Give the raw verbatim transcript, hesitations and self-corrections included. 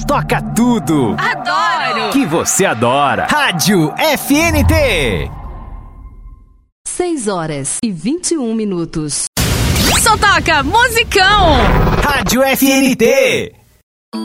toca tudo. Adoro! Que você adora. Rádio F N T. seis horas e vinte e um minutos. Só toca musicão. Rádio F N T.